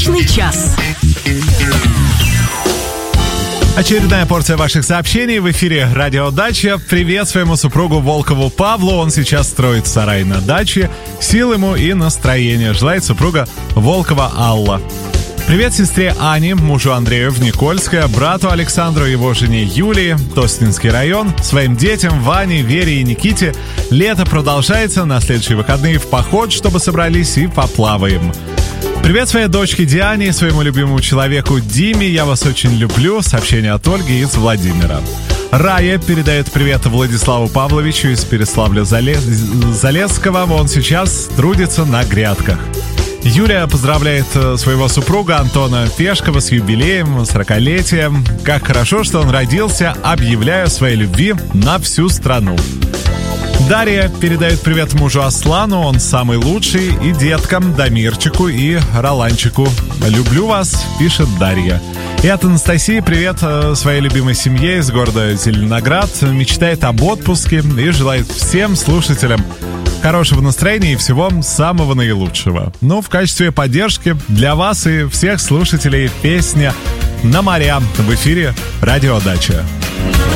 Дачный час. Очередная порция ваших сообщений в эфире «Радио Дача». Привет своему супругу Волкову Павлу. Он сейчас строит сарай на даче. Сил ему и настроения. Желает супруга Волкова Алла. Привет сестре Ане, мужу Андрею в Никольское, брату Александру, его жене Юлии, Тоснинский район, своим детям Ване, Вере и Никите. Лето продолжается, на следующие выходные в поход, чтобы собрались и поплаваем. Привет своей дочке Диане и своему любимому человеку Диме. Я вас очень люблю. Сообщение от Ольги из Владимира. Рая передает привет Владиславу Павловичу из Переславля-Залесского. Он сейчас трудится на грядках. Юлия поздравляет своего супруга Антона Пешкова с юбилеем, 40-летием. Как хорошо, что он родился. Объявляю своей любви на всю страну. Дарья передает привет мужу Аслану, он самый лучший, и деткам Дамирчику и Роланчику. «Люблю вас», пишет Дарья. И от Анастасии привет своей любимой семье из города Зеленоград. Мечтает об отпуске и желает всем слушателям хорошего настроения и всего самого наилучшего. Ну, в качестве поддержки для вас и всех слушателей песня «На моря» в эфире «Радио Дача».